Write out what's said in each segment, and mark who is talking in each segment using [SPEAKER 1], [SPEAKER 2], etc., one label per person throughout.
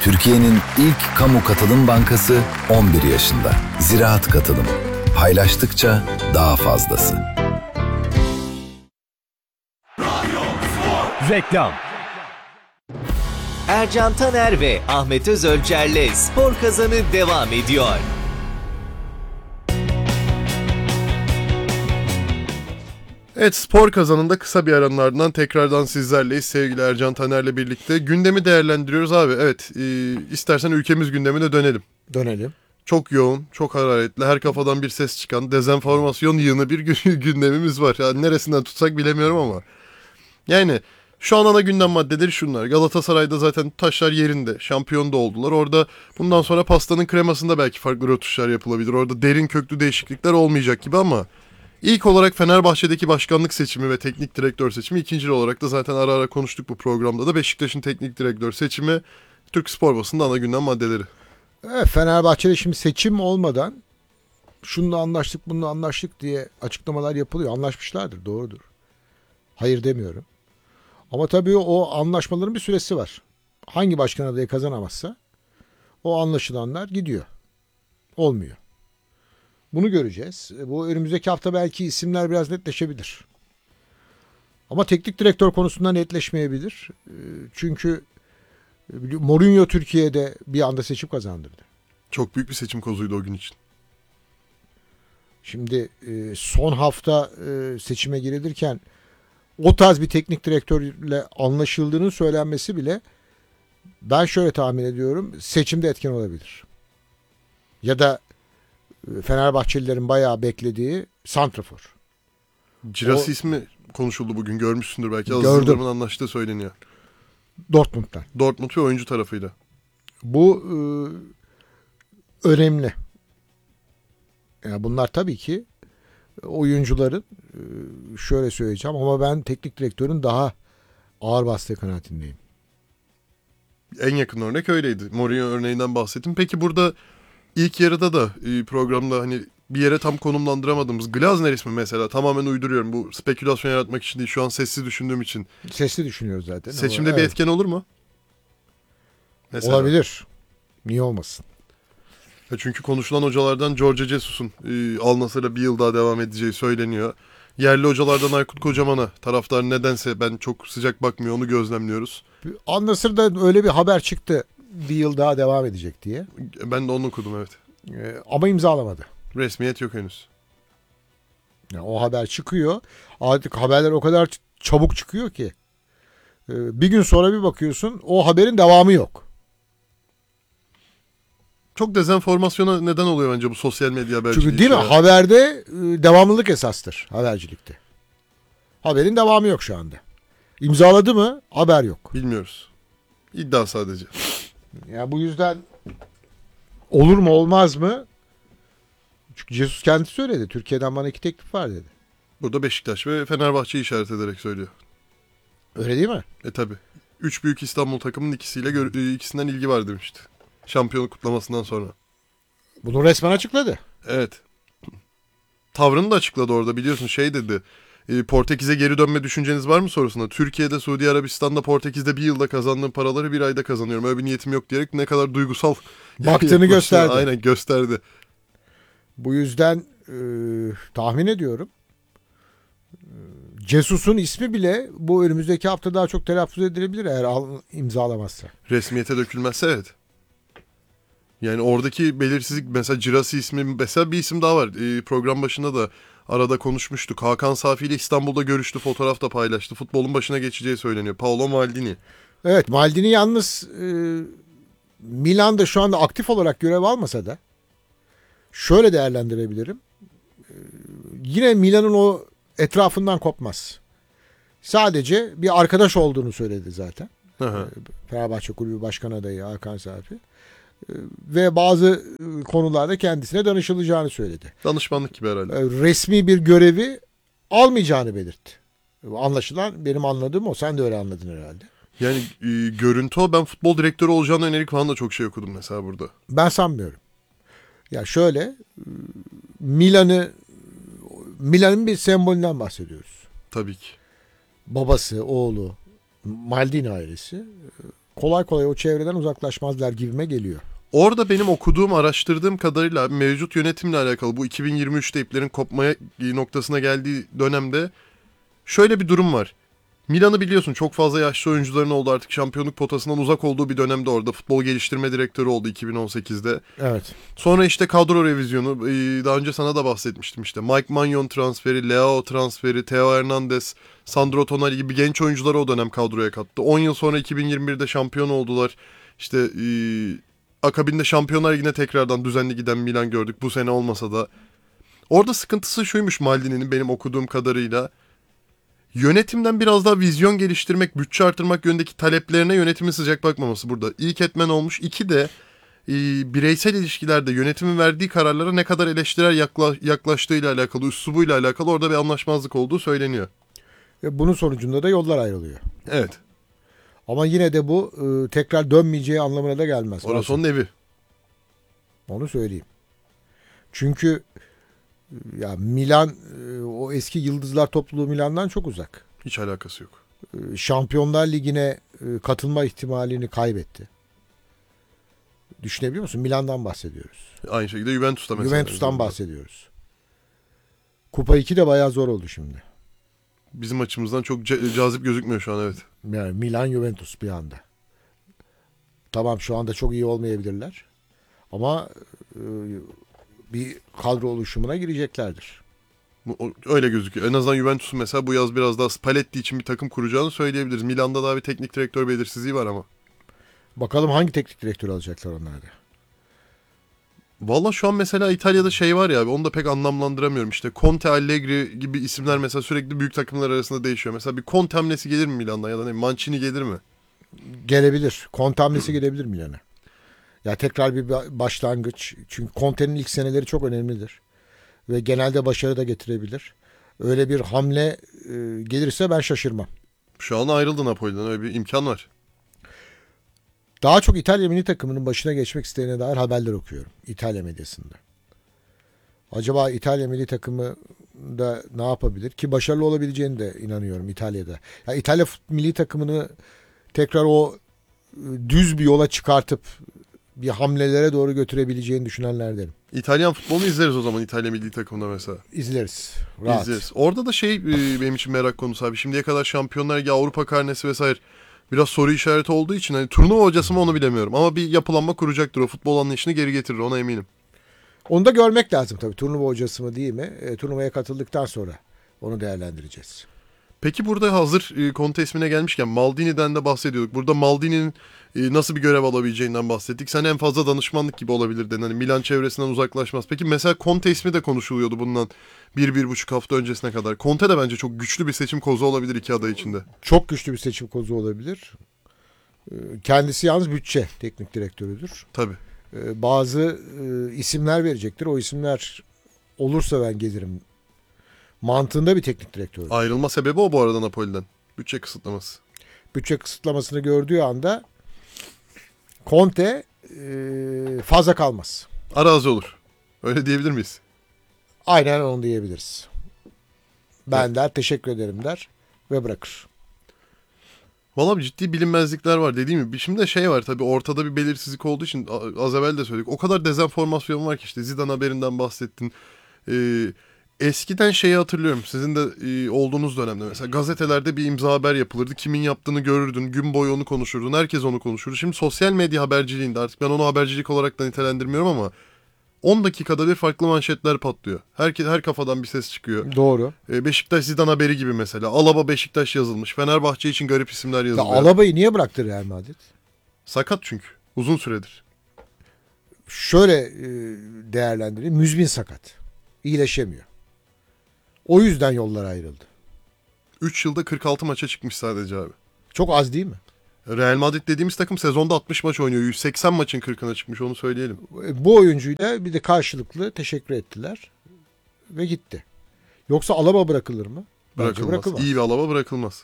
[SPEAKER 1] Türkiye'nin ilk kamu katılım bankası 11 yaşında. Ziraat Katılım. Paylaştıkça daha fazlası.
[SPEAKER 2] Reklam.
[SPEAKER 3] Ercan Taner ve Ahmet Özölçer'le Spor Kazanı devam ediyor.
[SPEAKER 4] Evet, Spor Kazanı'nda kısa bir aranın ardından tekrardan sizlerleyiz. Sevgili Ercan Taner'le birlikte gündemi değerlendiriyoruz abi. Evet, istersen ülkemiz gündemine dönelim.
[SPEAKER 5] Dönelim.
[SPEAKER 4] Çok yoğun, çok hararetli, her kafadan bir ses çıkan, dezenformasyon yığını bir gündemimiz var. Yani neresinden tutsak bilemiyorum ama. Yani şu an ana gündem maddeleri şunlar. Galatasaray'da zaten taşlar yerinde, şampiyon da oldular. Orada bundan sonra pastanın kremasında belki farklı rötuşlar yapılabilir. Orada derin köklü değişiklikler olmayacak gibi ama... İlk olarak Fenerbahçe'deki başkanlık seçimi ve teknik direktör seçimi. İkinci olarak da zaten ara ara konuştuk bu programda da Beşiktaş'ın teknik direktör seçimi. Türk spor basında ana gündem maddeleri.
[SPEAKER 5] Evet, Fenerbahçe'de şimdi seçim olmadan şununla anlaştık, bununla anlaştık diye açıklamalar yapılıyor. Anlaşmışlardır, doğrudur. Hayır demiyorum. Ama tabii o anlaşmaların bir süresi var. Hangi başkan adayı kazanamazsa o anlaşılanlar gidiyor. Olmuyor. Bunu göreceğiz. Bu önümüzdeki hafta belki isimler biraz netleşebilir. Ama teknik direktör konusunda netleşmeyebilir. Çünkü Mourinho Türkiye'de bir anda seçim kazandırdı.
[SPEAKER 4] Çok büyük bir seçim kozuydu o gün için.
[SPEAKER 5] Şimdi son hafta seçime girilirken o tarz bir teknik direktörle anlaşıldığının söylenmesi bile ben şöyle tahmin ediyorum, seçimde etken olabilir. Ya da Fenerbahçelilerin bayağı beklediği santrafor.
[SPEAKER 4] Cirasi ismi konuşuldu bugün, görmüşsündür belki. Aziz
[SPEAKER 5] Gördüm.
[SPEAKER 4] Yıldırım'ın anlaştığı söyleniyor.
[SPEAKER 5] Dortmund'dan.
[SPEAKER 4] Dortmund ve oyuncu tarafıyla.
[SPEAKER 5] Bu önemli. Yani bunlar tabii ki oyuncuların şöyle söyleyeceğim ama ben teknik direktörün daha ağır bastığı kanaatindeyim.
[SPEAKER 4] En yakın örnek öyleydi. Mourinho örneğinden bahsettim. Peki burada ilk yarıda da programda hani bir yere tam konumlandıramadığımız Glazner ismi mesela, tamamen uyduruyorum. Bu spekülasyon yaratmak için değil, şu an sessiz düşündüğüm için.
[SPEAKER 5] Sesli düşünüyoruz zaten.
[SPEAKER 4] Seçimde
[SPEAKER 5] ama,
[SPEAKER 4] bir
[SPEAKER 5] evet,
[SPEAKER 4] etken olur mu? Mesela.
[SPEAKER 5] olabilir. Niye olmasın?
[SPEAKER 4] Çünkü konuşulan hocalardan Jorge Jesus'un Al Nassr'la bir yıl daha devam edeceği söyleniyor. Yerli hocalardan Aykut Kocaman'a taraftar nedense ben çok sıcak bakmıyor, onu gözlemliyoruz.
[SPEAKER 5] Al Nassr'da öyle bir haber çıktı, bir yıl daha devam edecek diye.
[SPEAKER 4] Ben de onu okudum, evet.
[SPEAKER 5] Ama imzalamadı.
[SPEAKER 4] Resmiyet yok henüz.
[SPEAKER 5] Yani o haber çıkıyor. Artık haberler o kadar çabuk çıkıyor ki. Bir gün sonra bir bakıyorsun o haberin devamı yok.
[SPEAKER 4] Çok dezenformasyona neden oluyor bence bu sosyal medya haberciliği.
[SPEAKER 5] Çünkü değil mi? Haberde devamlılık esastır habercilikte. Haberin devamı yok şu anda. İmzaladı mı? Haber yok.
[SPEAKER 4] Bilmiyoruz. İddia sadece.
[SPEAKER 5] Ya bu yüzden olur mu olmaz mı? Çünkü Jesus kendisi söyledi. Türkiye'den bana 2 teklif var dedi.
[SPEAKER 4] Burada Beşiktaş ve Fenerbahçe'yi işaret ederek söylüyor.
[SPEAKER 5] Öyle değil mi?
[SPEAKER 4] Tabi. 3 büyük İstanbul takımının ikisinden ilgi var demişti. Şampiyonluk kutlamasından sonra.
[SPEAKER 5] Bunu resmen açıkladı.
[SPEAKER 4] Evet. Tavrını da açıkladı orada, biliyorsun, şey dedi. Portekiz'e geri dönme düşünceniz var mı sorusuna. Türkiye'de, Suudi Arabistan'da, Portekiz'de bir yılda kazandığım paraları bir ayda kazanıyorum. Öyle bir niyetim yok diyerek ne kadar duygusal
[SPEAKER 5] Baktığını gösterdi.
[SPEAKER 4] Aynen, gösterdi.
[SPEAKER 5] Bu yüzden tahmin ediyorum. Jesus'un ismi bile bu önümüzdeki hafta daha çok telaffuz edilebilir eğer imzalamazsa.
[SPEAKER 4] Resmiyete dökülmezse evet. Yani oradaki belirsizlik, mesela Cirasi ismi, mesela bir isim daha var. Program başında da arada konuşmuştuk. Hakan Safi ile İstanbul'da görüştü, fotoğraf da paylaştı. Futbolun başına geçeceği söyleniyor. Paolo Maldini.
[SPEAKER 5] Evet, Maldini yalnız Milan'da şu anda aktif olarak görev almasa da şöyle değerlendirebilirim. Yine Milan'ın o etrafından kopmaz. Sadece bir arkadaş olduğunu söyledi zaten. Fenerbahçe Kulübü Başkan adayı Hakan Safi. Ve bazı konularda kendisine danışılacağını söyledi.
[SPEAKER 4] Danışmanlık gibi herhalde.
[SPEAKER 5] Resmi bir görevi almayacağını belirtti. Anlaşılan benim anladığım o. Sen de öyle anladın herhalde.
[SPEAKER 4] Yani görüntü o. Ben futbol direktörü olacağına yönelik falan da çok şey okudum mesela burada.
[SPEAKER 5] Ben sanmıyorum. Ya şöyle, Milan'ın bir sembolünden bahsediyoruz.
[SPEAKER 4] Tabii ki.
[SPEAKER 5] Babası, oğlu, Maldini ailesi kolay kolay o çevreden uzaklaşmazlar gibime geliyor.
[SPEAKER 4] Orada benim okuduğum, araştırdığım kadarıyla mevcut yönetimle alakalı bu 2023'te iplerin kopmaya noktasına geldiği dönemde şöyle bir durum var. Milan'ı biliyorsun, çok fazla yaşlı oyuncuların oldu, artık şampiyonluk potasından uzak olduğu bir dönemde orada futbol geliştirme direktörü oldu 2018'de.
[SPEAKER 5] Evet.
[SPEAKER 4] Sonra işte kadro revizyonu, daha önce sana da bahsetmiştim işte. Mike Maignan transferi, Leao transferi, Theo Hernandez, Sandro Tonali gibi genç oyuncuları o dönem kadroya kattı. 10 yıl sonra 2021'de şampiyon oldular. İşte akabinde Şampiyonlar Ligi'ne tekrardan düzenli giden Milan gördük, bu sene olmasa da. Orada sıkıntısı şuymuş Maldini'nin, benim okuduğum kadarıyla. Yönetimden biraz daha vizyon geliştirmek, bütçe artırmak yönündeki taleplerine yönetimin sıcak bakmaması burada. İlk etmen olmuş. İki de bireysel ilişkilerde yönetimin verdiği kararlara ne kadar eleştirel yaklaştığıyla alakalı, üslubuyla alakalı orada bir anlaşmazlık olduğu söyleniyor.
[SPEAKER 5] Bunun sonucunda da yollar ayrılıyor.
[SPEAKER 4] Evet.
[SPEAKER 5] Ama yine de bu tekrar dönmeyeceği anlamına da gelmez.
[SPEAKER 4] Orası onun evi.
[SPEAKER 5] Onu söyleyeyim. Çünkü ya Milan o eski yıldızlar topluluğu Milan'dan çok uzak.
[SPEAKER 4] Hiç alakası yok.
[SPEAKER 5] Şampiyonlar Ligi'ne katılma ihtimalini kaybetti. Düşünebiliyor musun? Milan'dan bahsediyoruz.
[SPEAKER 4] Aynı şekilde Juventus'ta mesela.
[SPEAKER 5] Juventus'tan bahsediyoruz. Kupa 2 de bayağı zor oldu şimdi.
[SPEAKER 4] Bizim açımızdan çok cazip gözükmüyor şu an, evet.
[SPEAKER 5] Yani Milan Juventus bir anda. Tamam, şu anda çok iyi olmayabilirler. Ama bir kadro oluşumuna gireceklerdir.
[SPEAKER 4] Öyle gözüküyor. En azından Juventus'un mesela bu yaz biraz daha Spalletti için bir takım kuracağını söyleyebiliriz. Milan'da daha bir teknik direktör belirsizliği var ama.
[SPEAKER 5] Bakalım hangi teknik direktör alacaklar onlar da.
[SPEAKER 4] Valla şu an mesela İtalya'da şey var ya, onu da pek anlamlandıramıyorum. İşte Conte, Allegri gibi isimler mesela sürekli büyük takımlar arasında değişiyor. Mesela bir Conte hamlesi gelir mi Milan'dan, ya da ne, Mancini gelir mi?
[SPEAKER 5] Gelebilir. Conte hamlesi gelebilir Milan'a. Ya tekrar bir başlangıç. Çünkü Conte'nin ilk seneleri çok önemlidir. Ve genelde başarı da getirebilir. Öyle bir hamle gelirse ben şaşırmam.
[SPEAKER 4] Şu an ayrıldı Napoli'den, öyle bir imkan var.
[SPEAKER 5] Daha çok İtalya milli takımının başına geçmek istediğine dair haberler okuyorum İtalya medyasında. Acaba İtalya milli takımı da ne yapabilir? Ki başarılı olabileceğini de inanıyorum İtalya'da. Ya İtalya milli takımını tekrar o düz bir yola çıkartıp bir hamlelere doğru götürebileceğini düşünenlerdenim.
[SPEAKER 4] İtalyan futbolunu izleriz o zaman, İtalya milli takımında mesela.
[SPEAKER 5] İzleriz. Rahat.
[SPEAKER 4] İzleriz. Orada da benim için merak konusu abi. Şimdiye kadar Şampiyonlar Ligi, Avrupa karnesi vesaire biraz soru işareti olduğu için hani turnuva hocası mı onu bilemiyorum. Ama bir yapılanma kuracaktır. O futbol anlayışını geri getirir, ona eminim.
[SPEAKER 5] Onu da görmek lazım tabii. Turnuva hocası mı değil mi? Turnuvaya katıldıktan sonra onu değerlendireceğiz.
[SPEAKER 4] Peki burada hazır Conte ismine gelmişken Maldini'den de bahsediyorduk. Burada Maldini'nin nasıl bir görev alabileceğinden bahsettik. Sen en fazla danışmanlık gibi olabilir dedin. Hani Milan çevresinden uzaklaşmaz. Peki mesela Conte ismi de konuşuluyordu bundan 1-1,5 hafta öncesine kadar. Conte de bence çok güçlü bir seçim kozu olabilir iki aday içinde.
[SPEAKER 5] Çok güçlü bir seçim kozu olabilir. Kendisi yalnız bütçe teknik direktörüdür.
[SPEAKER 4] Tabii.
[SPEAKER 5] Bazı isimler verecektir. O isimler olursa ben gelirim mantığında bir teknik direktör.
[SPEAKER 4] Ayrılma sebebi o bu arada Napoli'den. Bütçe kısıtlaması.
[SPEAKER 5] Bütçe kısıtlamasını gördüğü anda Conte fazla kalmaz.
[SPEAKER 4] Arazi olur. Öyle diyebilir miyiz?
[SPEAKER 5] Aynen onu diyebiliriz. Ben der teşekkür ederim der ve bırakır.
[SPEAKER 4] Valla ciddi bilinmezlikler var dediğim gibi. Şimdi de şey var tabii, ortada bir belirsizlik olduğu için az evvel de söyledik. O kadar dezenformasyon var ki, işte Zidane haberinden bahsettin. Eskiden şeyi hatırlıyorum, sizin de olduğunuz dönemde mesela gazetelerde bir imza haber yapılırdı. Kimin yaptığını görürdün, gün boyu onu konuşurdun, herkes onu konuşurdu. Şimdi sosyal medya haberciliğinde, artık ben onu habercilik olarak da nitelendirmiyorum ama 10 dakikada bir farklı manşetler patlıyor. Her kafadan bir ses çıkıyor.
[SPEAKER 5] Doğru.
[SPEAKER 4] Beşiktaş Zidane haberi gibi mesela. Alaba Beşiktaş yazılmış. Fenerbahçe için garip isimler
[SPEAKER 5] Ya
[SPEAKER 4] yazılıyor.
[SPEAKER 5] Alaba'yı niye bıraktı Real Madrid?
[SPEAKER 4] Sakat çünkü. Uzun süredir.
[SPEAKER 5] Şöyle değerlendireyim. Müzmin sakat. İyileşemiyor. O yüzden yollar ayrıldı.
[SPEAKER 4] 3 yılda 46 maça çıkmış sadece abi.
[SPEAKER 5] Çok az değil mi?
[SPEAKER 4] Real Madrid dediğimiz takım sezonda 60 maç oynuyor. 180 maçın 40'ına çıkmış, onu söyleyelim.
[SPEAKER 5] Bu oyuncuyla bir de karşılıklı teşekkür ettiler ve gitti. Yoksa Alaba bırakılır mı? Bence
[SPEAKER 4] Bırakılmaz. İyi bir Alaba bırakılmaz.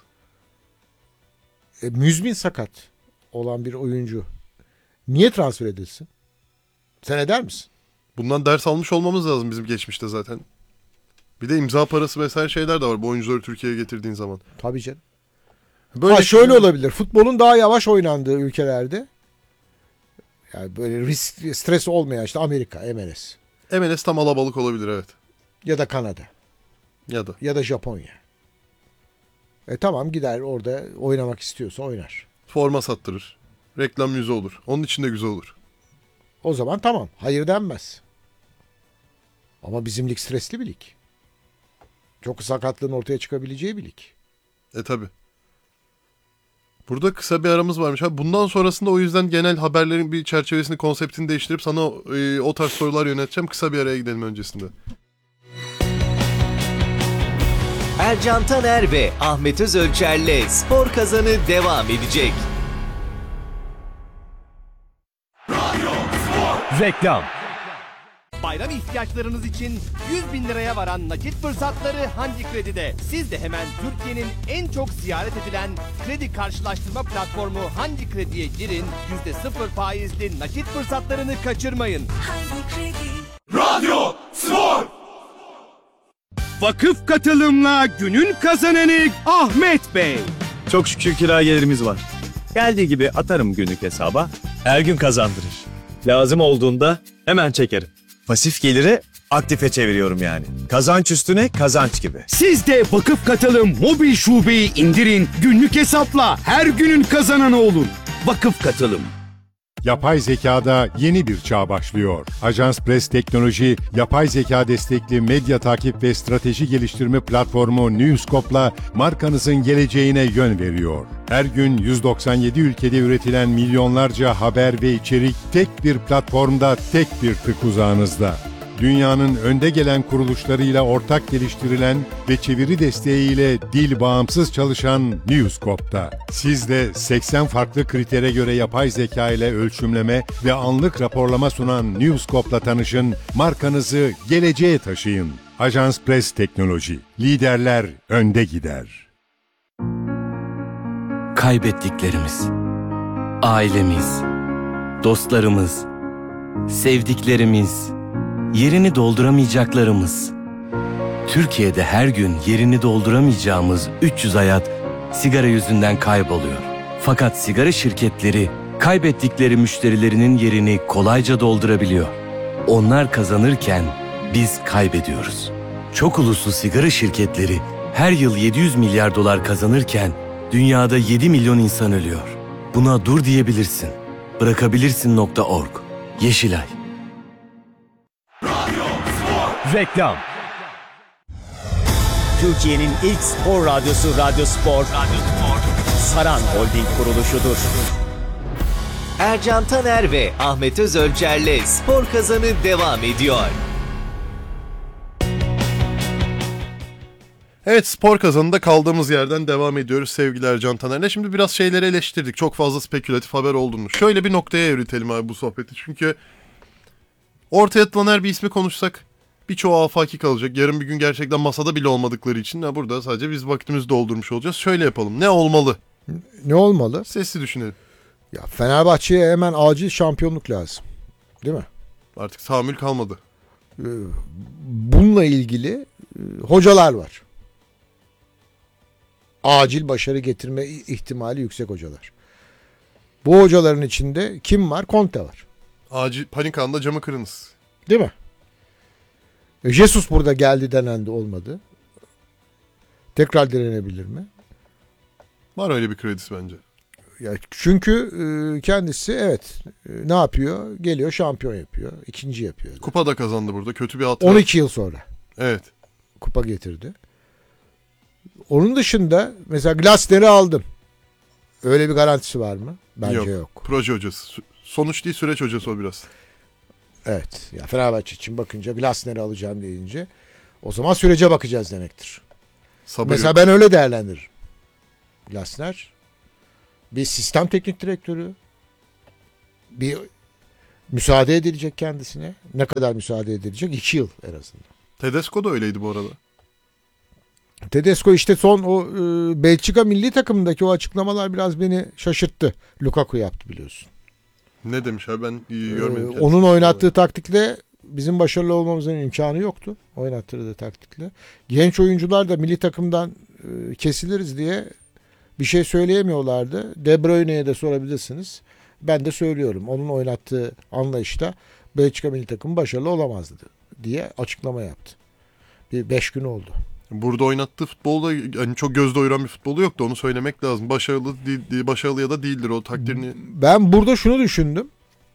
[SPEAKER 5] Müzmin sakat olan bir oyuncu niye transfer edilsin? Sen eder misin?
[SPEAKER 4] Bundan ders almış olmamız lazım bizim geçmişte zaten. Bir de imza parası vesaire şeyler de var bu oyuncuları Türkiye'ye getirdiğin zaman.
[SPEAKER 5] Tabii canım.
[SPEAKER 4] Böyle
[SPEAKER 5] şöyle olabilir. Futbolun daha yavaş oynandığı ülkelerde, yani böyle risk, stres olmayan işte Amerika, MLS
[SPEAKER 4] MLS tam alabalık olabilir, evet.
[SPEAKER 5] ya da Kanada
[SPEAKER 4] Ya da
[SPEAKER 5] Japonya. Tamam, gider orada oynamak istiyorsa oynar.
[SPEAKER 4] forma sattırır. Reklam yüzü olur. Onun için de güzel olur.
[SPEAKER 5] O zaman tamam, hayır denmez. Ama bizim lig stresli bir lig. Çok sakatlığın ortaya çıkabileceği bir lig.
[SPEAKER 4] Tabi. Burada kısa bir aramız varmış. Bundan sonrasında o yüzden genel haberlerin bir çerçevesini, konseptini değiştirip sana o tarz sorular yöneteceğim. Kısa bir araya gidelim öncesinde.
[SPEAKER 3] Ercan Taner ve Ahmet Özölçer'le Spor Kazanı devam edecek.
[SPEAKER 2] Reklam. Bayram ihtiyaçlarınız için 100 bin liraya varan nakit fırsatları Hangi Kredi'de. Siz de hemen Türkiye'nin en çok ziyaret edilen kredi karşılaştırma platformu Hangi Kredi'ye girin. %0 faizli nakit fırsatlarını kaçırmayın.
[SPEAKER 6] Hangi Kredi?
[SPEAKER 2] Vakıf katılımla günün kazananı Ahmet Bey.
[SPEAKER 7] Çok şükür kira gelirimiz var. Geldiği gibi atarım günlük hesaba. Her gün kazandırır. Lazım olduğunda hemen çekerim. Pasif geliri aktife çeviriyorum yani. Kazanç üstüne kazanç gibi.
[SPEAKER 2] Siz de Vakıf Katılım mobil şubeyi indirin. Günlük hesapla her günün kazananı olun. Vakıf Katılım.
[SPEAKER 8] Yapay zekada yeni bir çağ başlıyor. Ajans Press Teknoloji, yapay zeka destekli medya takip ve strateji geliştirme platformu Newscope'la markanızın geleceğine yön veriyor. Her gün 197 ülkede üretilen milyonlarca haber ve içerik tek bir platformda, tek bir tık uzağınızda. Dünyanın önde gelen kuruluşlarıyla ortak geliştirilen ve çeviri desteğiyle dil bağımsız çalışan Newscope'da. Siz de 80 farklı kritere göre yapay zeka ile ölçümleme ve anlık raporlama sunan Newscope'la tanışın, markanızı geleceğe taşıyın. Ajans Press Teknoloji, liderler önde gider.
[SPEAKER 9] Kaybettiklerimiz, ailemiz, dostlarımız, sevdiklerimiz, yerini dolduramayacaklarımız. Türkiye'de her gün yerini dolduramayacağımız 300 hayat sigara yüzünden kayboluyor. Fakat sigara şirketleri kaybettikleri müşterilerinin yerini kolayca doldurabiliyor. Onlar kazanırken biz kaybediyoruz. Çok uluslu sigara şirketleri her yıl 700 milyar dolar kazanırken dünyada 7 milyon insan ölüyor. Buna dur diyebilirsin. Bırakabilirsin.org. Yeşilay.
[SPEAKER 2] Reklam.
[SPEAKER 10] Türkiye'nin ilk spor radyosu Radyo Spor. Saran Holding kuruluşudur.
[SPEAKER 3] Ercan Taner ve Ahmet Özölçer'le Spor Kazanı devam ediyor.
[SPEAKER 4] Evet, spor kazanında kaldığımız yerden devam ediyoruz sevgili Ercan Taner'le. Şimdi biraz şeyleri eleştirdik. Çok fazla spekülatif haber olduğunu. Şöyle bir noktaya yürütelim abi bu sohbeti. Çünkü ortaya atılan her bir ismi konuşsak birçoğu afaki kalacak. Yarın bir gün gerçekten masada bile olmadıkları için burada sadece biz vaktimizi doldurmuş olacağız. Şöyle yapalım. Ne olmalı?
[SPEAKER 5] Ne olmalı?
[SPEAKER 4] Sesli düşünelim.
[SPEAKER 5] Ya Fenerbahçe'ye hemen acil şampiyonluk lazım. Değil mi?
[SPEAKER 4] Artık tahammül kalmadı.
[SPEAKER 5] Bununla ilgili hocalar var. Acil başarı getirme ihtimali yüksek hocalar. Bu hocaların içinde kim var? Conte var.
[SPEAKER 4] Acil panik anda camı kırınız.
[SPEAKER 5] Değil mi? Jesus burada geldi denendi, olmadı. Tekrar denenebilir mi?
[SPEAKER 4] Var öyle bir kredisi bence.
[SPEAKER 5] Ya çünkü kendisi ne yapıyor? Geliyor şampiyon yapıyor. İkinci yapıyor.
[SPEAKER 4] Kupa da kazandı burada. Kötü bir hatır.
[SPEAKER 5] 12 yıl sonra.
[SPEAKER 4] Evet.
[SPEAKER 5] Kupa getirdi. Onun dışında mesela Glasner'i aldım. Öyle bir garantisi var mı? Bence yok.
[SPEAKER 4] Proje hocası. Sonuç değil, süreç hocası o biraz.
[SPEAKER 5] Evet. Ya Fenerbahçe için bakınca Glasner'i alacağım deyince o zaman sürece bakacağız demektir.
[SPEAKER 4] Sabır
[SPEAKER 5] Mesela
[SPEAKER 4] yok.
[SPEAKER 5] ben öyle değerlendiririm. Glasner bir sistem teknik direktörü, bir müsaade edilecek kendisine. Ne kadar müsaade edilecek? 2 yıl en azından.
[SPEAKER 4] Tedesco da öyleydi bu arada.
[SPEAKER 5] Tedesco işte son o Belçika milli takımındaki o açıklamalar biraz beni şaşırttı. Lukaku yaptı biliyorsun.
[SPEAKER 4] Ne demiş abi, ben görmedim.
[SPEAKER 5] Onun oynattığı taktikle bizim başarılı olmamızın imkanı yoktu. Oynattığı taktikle. Genç oyuncular da milli takımdan kesiliriz diye Bir şey söyleyemiyorlardı. De Bruyne'ye de sorabilirsiniz. Ben de söylüyorum. Onun oynattığı anlayışta Belçika milli takımı başarılı olamazdı diye açıklama yaptı. Bir 5 gün oldu.
[SPEAKER 4] Burada oynattığı futbolda yani çok göz doyuran bir futbolu yoktu. Onu söylemek lazım. Başarılı ya da değildir o takdirini.
[SPEAKER 5] Ben burada şunu düşündüm.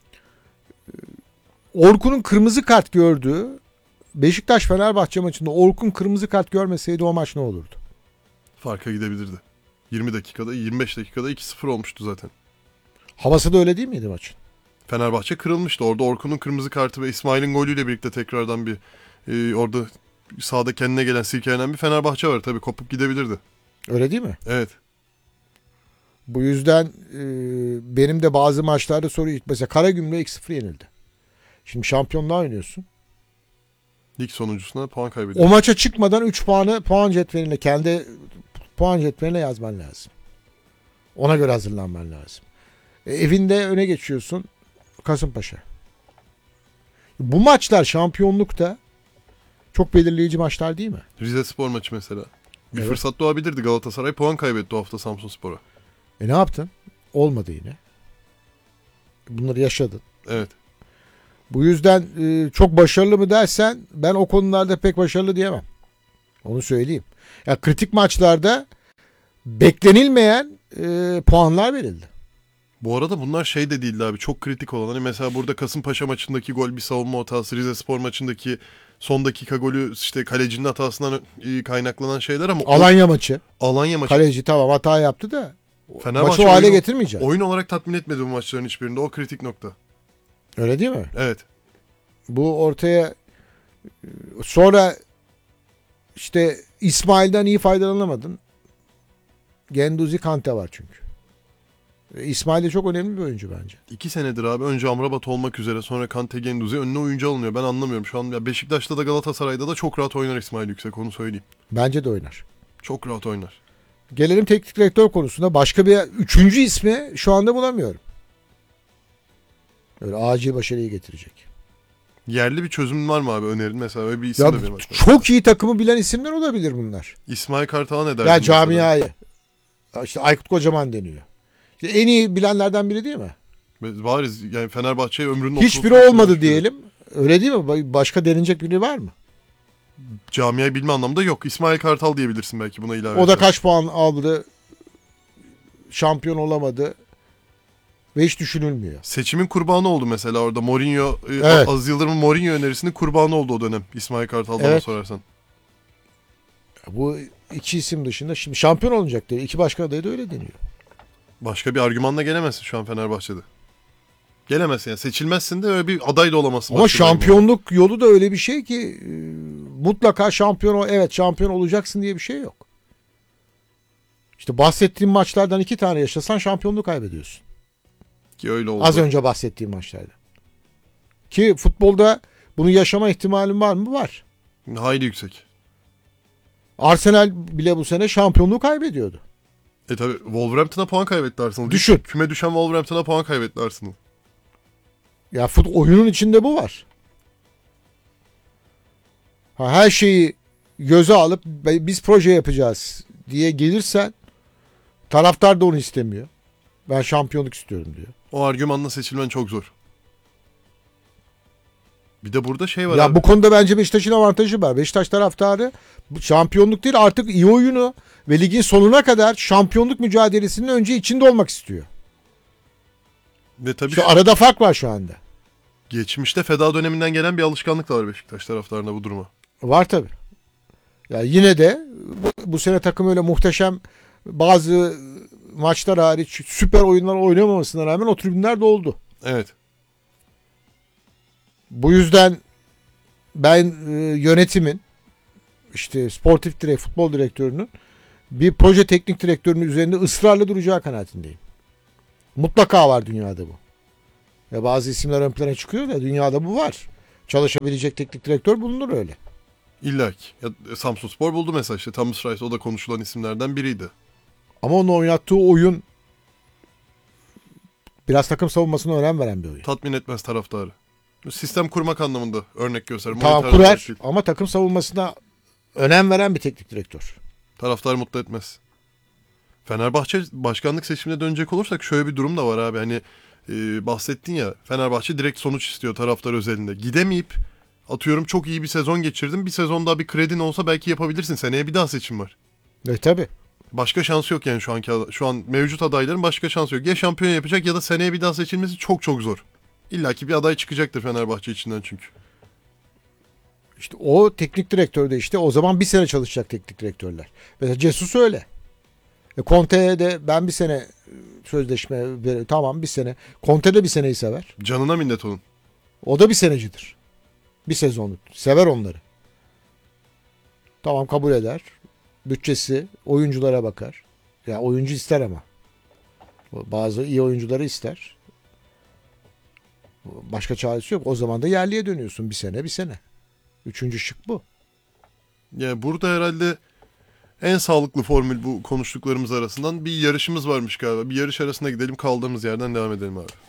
[SPEAKER 5] Orkun'un kırmızı kart gördüğü Beşiktaş-Fenerbahçe maçında Orkun kırmızı kart görmeseydi o maç ne olurdu?
[SPEAKER 4] Farka gidebilirdi. 20 dakikada 25 dakikada 2-0 olmuştu zaten.
[SPEAKER 5] Havası da öyle değil miydi maçın?
[SPEAKER 4] Fenerbahçe kırılmıştı. Orada Orkun'un kırmızı kartı ve İsmail'in golüyle birlikte tekrardan bir orada sahada kendine gelen silkelenen bir Fenerbahçe var. Tabii kopup gidebilirdi.
[SPEAKER 5] Öyle değil mi?
[SPEAKER 4] Evet.
[SPEAKER 5] Bu yüzden benim de bazı maçlarda soruyor. Mesela Karagümrük 2-0 yenildi. Şimdi şampiyonluğa oynuyorsun.
[SPEAKER 4] Lig sonuncusuna puan kaybediyor.
[SPEAKER 5] O maça çıkmadan 3 puanı puan cetveline kendi puan cetveline yazman lazım. Ona göre hazırlanman lazım. Evinde öne geçiyorsun Kasımpaşa. Bu maçlar şampiyonlukta çok belirleyici maçlar değil mi?
[SPEAKER 4] Rizespor maçı mesela. Bir
[SPEAKER 5] Evet.
[SPEAKER 4] fırsat doğabilirdi. Galatasaray puan kaybetti o hafta Samsunspor'a.
[SPEAKER 5] Ne yaptın? Olmadı yine. Bunları yaşadın.
[SPEAKER 4] Evet.
[SPEAKER 5] Bu yüzden çok başarılı mı dersen ben o konularda pek başarılı diyemem. Onu söyleyeyim. Ya kritik maçlarda beklenilmeyen puanlar verildi.
[SPEAKER 4] Bu arada bunlar şey de değildi abi. Çok kritik olan. Hani mesela burada Kasımpaşa maçındaki gol bir savunma hatası. Rizespor maçındaki son dakika golü işte kalecinin hatasından kaynaklanan şeyler ama
[SPEAKER 5] Alanya maçı.
[SPEAKER 4] Alanya maçı.
[SPEAKER 5] Kaleci tamam hata yaptı da
[SPEAKER 4] Fenerbahçe
[SPEAKER 5] maçı o hale
[SPEAKER 4] oyunu-
[SPEAKER 5] getirmeyecek.
[SPEAKER 4] Oyun olarak tatmin etmedi bu maçların hiçbirinde. O kritik nokta.
[SPEAKER 5] Öyle değil mi?
[SPEAKER 4] Evet.
[SPEAKER 5] Bu ortaya sonra işte İsmail'den iyi faydalanamadın. Genduzi Kante var çünkü. İsmail de çok önemli bir oyuncu bence.
[SPEAKER 4] 2 senedir abi. Önce Amrabat olmak üzere sonra Kante Genduzi önüne oyuncu alınıyor. Ben anlamıyorum. Şu an ya Beşiktaş'ta da Galatasaray'da da çok rahat oynar İsmail Yüksek. Onu söyleyeyim.
[SPEAKER 5] Bence de oynar.
[SPEAKER 4] Çok rahat oynar.
[SPEAKER 5] Gelelim teknik direktör konusunda. Başka bir üçüncü ismi şu anda bulamıyorum. Böyle acil başarıyı getirecek.
[SPEAKER 4] Yerli bir çözüm var mı abi önerin? Mesela öyle bir isim
[SPEAKER 5] Ya
[SPEAKER 4] de benim aklıma.
[SPEAKER 5] çok iyi takımı bilen isimler olabilir bunlar.
[SPEAKER 4] İsmail Kartal'a ne dersin?
[SPEAKER 5] Ya
[SPEAKER 4] mesela?
[SPEAKER 5] camiayı. İşte Aykut Kocaman deniyor. İşte en iyi bilenlerden biri değil mi?
[SPEAKER 4] Bariz yani Fenerbahçe'ye ömrünün
[SPEAKER 5] Hiçbiri
[SPEAKER 4] oturtması
[SPEAKER 5] olmadı
[SPEAKER 4] gerekiyor.
[SPEAKER 5] diyelim. Öyle değil mi? Başka denilecek biri var mı?
[SPEAKER 4] Camiayı bilme anlamda yok. İsmail Kartal diyebilirsin belki buna ilave.
[SPEAKER 5] O da
[SPEAKER 4] edersen.
[SPEAKER 5] kaç puan aldı? Şampiyon olamadı. Ve hiç düşünülmüyor.
[SPEAKER 4] Seçimin kurbanı oldu mesela orada. Mourinho,
[SPEAKER 5] Evet.
[SPEAKER 4] Aziz Yıldırım'ın Mourinho önerisinin kurbanı oldu o dönem. İsmail Kartal bana
[SPEAKER 5] Evet.
[SPEAKER 4] sorarsan.
[SPEAKER 5] Bu iki isim dışında şimdi şampiyon olacak diye. İki başka adayı da öyle deniyor.
[SPEAKER 4] Başka bir argümanla gelemezsin şu an Fenerbahçe'de. Gelemezsin yani. Seçilmezsin de öyle bir aday da olamazsın.
[SPEAKER 5] Ama
[SPEAKER 4] başka bir argümanla.
[SPEAKER 5] şampiyonluk yolu da öyle bir şey ki mutlaka evet şampiyon olacaksın diye bir şey yok. İşte bahsettiğim maçlardan 2 tane yaşasan şampiyonluğu kaybediyorsun.
[SPEAKER 4] Ki öyle oldu.
[SPEAKER 5] Az önce bahsettiğim maçlarda. Ki futbolda bunu yaşama ihtimalin var mı? Var.
[SPEAKER 4] Hayli yüksek.
[SPEAKER 5] Arsenal bile bu sene şampiyonluğu kaybediyordu.
[SPEAKER 4] Tabi Wolverhampton'a puan kaybetti Arsenal.
[SPEAKER 5] Düşün.
[SPEAKER 4] Küme düşen Wolverhampton'a puan kaybetti Arsenal.
[SPEAKER 5] Ya oyunun içinde bu var. Her şeyi göze alıp biz proje yapacağız diye gelirsen taraftar da onu istemiyor. Ben şampiyonluk istiyorum diyor.
[SPEAKER 4] O argümanla seçilmen çok zor. Bir de burada şey var
[SPEAKER 5] Ya
[SPEAKER 4] abi.
[SPEAKER 5] bu konuda bence Beşiktaş'ın avantajı var. Beşiktaş taraftarı şampiyonluk değil artık iyi oyunu ve ligin sonuna kadar şampiyonluk mücadelesinin önce içinde olmak istiyor.
[SPEAKER 4] Ve tabii
[SPEAKER 5] Şu arada fark var şu anda.
[SPEAKER 4] geçmişte feda döneminden gelen bir alışkanlık da var Beşiktaş taraftarında bu duruma.
[SPEAKER 5] Var tabii. Ya yine de bu sene takım öyle muhteşem bazı maçlar hariç süper oyunlar oynamamasına rağmen o tribünler doldu.
[SPEAKER 4] Evet.
[SPEAKER 5] Bu yüzden ben yönetimin işte sportif futbol direktörünün bir proje teknik direktörünün üzerinde ısrarla duracağı kanaatindeyim. Mutlaka var dünyada bu. Ya bazı isimler ön plana çıkıyor da dünyada bu var. Çalışabilecek teknik direktör bulunur öyle.
[SPEAKER 4] İlla ki. Ya, Samsunspor buldu mesela işte. Thomas Rice o da konuşulan isimlerden biriydi.
[SPEAKER 5] Ama onun oynattığı oyun biraz takım savunmasına önem veren bir oyun.
[SPEAKER 4] Tatmin etmez taraftarı. Sistem kurmak anlamında örnek gösterir.
[SPEAKER 5] Tamam
[SPEAKER 4] Monitör
[SPEAKER 5] kurar
[SPEAKER 4] olarak değil.
[SPEAKER 5] ama takım savunmasına önem veren bir teknik direktör.
[SPEAKER 4] Taraftar mutlu etmez. Fenerbahçe başkanlık seçimine dönecek olursak şöyle bir durum da var abi. Hani bahsettin ya, Fenerbahçe direkt sonuç istiyor taraftar özelinde. Gidemeyip atıyorum çok iyi bir sezon geçirdin. Bir sezon daha bir kredin olsa belki yapabilirsin. Seneye bir daha seçim var.
[SPEAKER 5] Tabii.
[SPEAKER 4] Başka şansı yok yani şu an mevcut adayların başka şansı yok. Ya şampiyon yapacak ya da seneye bir daha seçilmesi çok çok zor. İlla ki bir aday çıkacaktır Fenerbahçe içinden çünkü.
[SPEAKER 5] İşte o teknik direktör de işte o zaman bir sene çalışacak teknik direktörler. Mesela Jesus öyle. Conte'ye de ben bir sene sözleşme tamam bir sene. Conte de bir seneyi sever.
[SPEAKER 4] Canına minnet onun.
[SPEAKER 5] O da bir senecidir. Bir sezonluk. Sever onları. Tamam kabul eder. Bütçesi oyunculara bakar. Ya oyuncu ister ama. Bazı iyi oyuncuları ister. Başka çaresi yok. O zaman da yerliye dönüyorsun bir sene. Üçüncü şık bu.
[SPEAKER 4] Yani burada herhalde en sağlıklı formül bu konuştuklarımız arasından bir yarışımız varmış galiba. Bir yarış arasına gidelim, kaldığımız yerden devam edelim abi.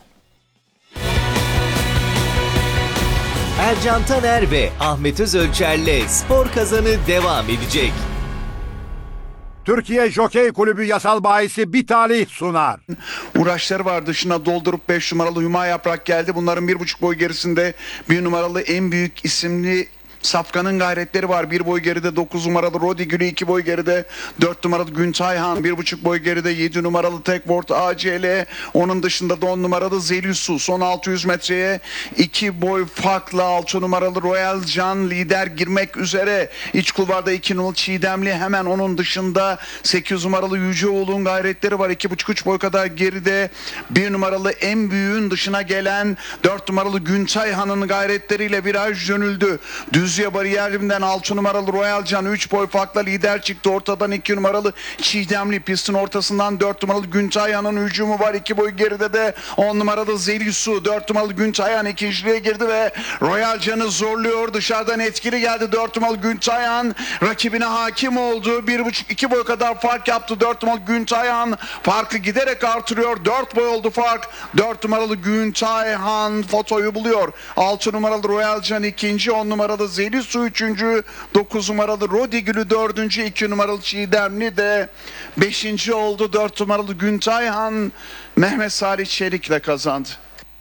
[SPEAKER 3] Ercan Taner ve Ahmet Özölçer'le Spor Kazanı devam edecek.
[SPEAKER 6] Türkiye Jokey Kulübü yasal bahisi bir talih sunar.
[SPEAKER 11] Uğraşları var, dışına doldurup 5 numaralı Hüma Yaprak geldi. Bunların 1,5 boy gerisinde 1 numaralı en büyük isimli Safkan'ın gayretleri var. 1 boy geride 9 numaralı Rodi Gülü, 2 boy geride 4 numaralı Güntayhan, 1,5 boy geride 7 numaralı Tekvort ACL, onun dışında da 10 numaralı Zelius'u son 600 metreye 2 boy farkla 6 numaralı Royal Can lider girmek üzere. İç kulvarda 2 numaralı Çiğdemli, hemen onun dışında 8 numaralı Yüceoğlu'nun gayretleri var. 2,5-3 boy kadar geride 1 numaralı en büyüğün dışına gelen 4 numaralı Güntayhan'ın gayretleriyle viraj dönüldü. Düzce bariyerinden 6 numaralı Royal Can 3 boy farkla lider çıktı. Ortadan 2 numaralı Çiğdemli, pistin ortasından 4 numaralı Güntayhan'ın hücumu var. 2 boy geride de 10 numaralı Zelius'u, 4 numaralı Güntayhan ikinciliğe girdi ve Royal Can'ı zorluyor. Dışarıdan etkili geldi 4 numaralı Güntayhan. Rakibine hakim oldu. 1,5-2 boy kadar fark yaptı 4 numaralı Güntayhan. Farkı giderek artırıyor. 4 boy oldu fark. 4 numaralı Güntayhan fotoyu buluyor. 6 numaralı Royal Can ikinci, 10 numaralı Zelius'u üçüncü, 9 numaralı Rodi Gülü dördüncü, 2 numaralı Çiğdemli de 5. oldu. 4 numaralı Güntayhan Mehmet Salih Çelik'le kazandı.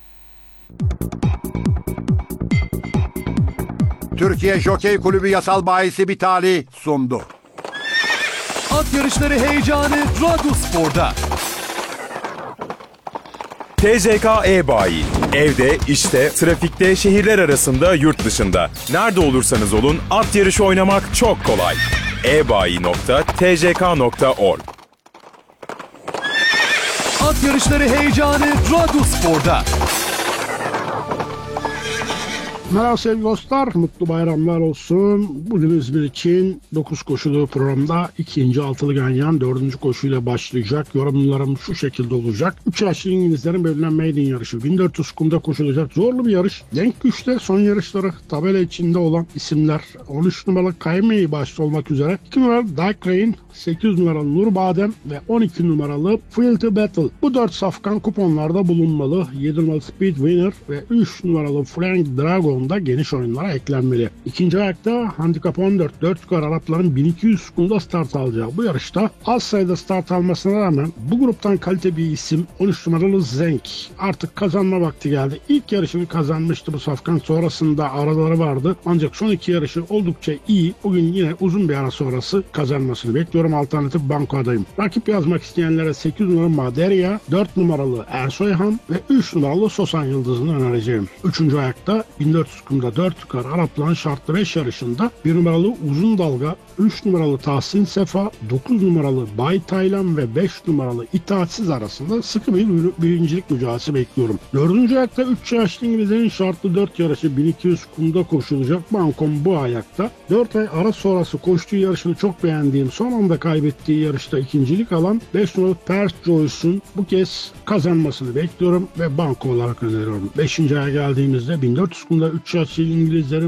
[SPEAKER 6] Türkiye Jokey Kulübü yasal bahisi bir talih sundu.
[SPEAKER 2] At yarışları heyecanı Radyo Spor'da.
[SPEAKER 12] TCK E-Bayi. Evde, işte, trafikte, şehirler arasında, yurt dışında. Nerede olursanız olun at yarışı oynamak çok kolay. ebayi.tck.org.
[SPEAKER 2] At yarışları heyecanı Radyo Spor'da.
[SPEAKER 13] Merhaba sevgili dostlar, mutlu bayramlar olsun. Bugün İzmir için 9 koşulu programda ikinci altılı ganyan 4. koşuyla başlayacak. Yorumlarım şu şekilde olacak. 3 yaşlı İngilizlerin belirlenen maiden yarışı 1400 kumda koşulacak. Zorlu bir yarış. Denk güçte son yarışları tabela içinde olan isimler 13 numaralı Kaymeyi başta olmak üzere 2 numaralı Dark Rain, 8 numaralı Nur Badem ve 12 numaralı Field to Battle. Bu 4 safkan kuponlarda bulunmalı. 7 numaralı Speed Winner ve 3 numaralı Frank Dragon da geniş oyunlara eklenmeli. İkinci ayakta handikap 14 4 yukarı Arapların 1200 kumda start alacağı bu yarışta az sayıda start almasına rağmen bu gruptan kalite bir isim 13 numaralı Zenk artık kazanma vakti geldi. İlk yarışını kazanmıştı bu safkan, sonrasında araları vardı ancak son 2 yarışı oldukça iyi. Bugün yine uzun bir ara sonrası kazanmasını bekliyorum. Alternatif banko adayım. Rakip yazmak isteyenlere 8 numaralı Maderia, 4 numaralı Ersoyhan ve 3 numaralı Sosan Yıldızı'nı önereceğim. 3. ayakta 1400 kumda 4 yukarı Arapların şartlı 5 yarışında 1 numaralı Uzun Dalga, 3 numaralı Tahsin Sefa, 9 numaralı Bay Taylan ve 5 numaralı İtaatsiz arasında sıkı bir birincilik mücadelesi bekliyorum. 4. ayakta 3 yaşlı İngilizlerin şartlı 4 yarışı 1200 kumda koşulacak. Bankom bu ayakta. 4 ay ara sonrası koştuğu yarışını çok beğendiğim, son anda kaybettiği yarışta ikincilik alan 5 numaralı Perth Joyce'un bu kez kazanmasını bekliyorum ve banko olarak öneriyorum. 5. aya geldiğimizde 1400 kumda 3 yaşlı İngilizlerin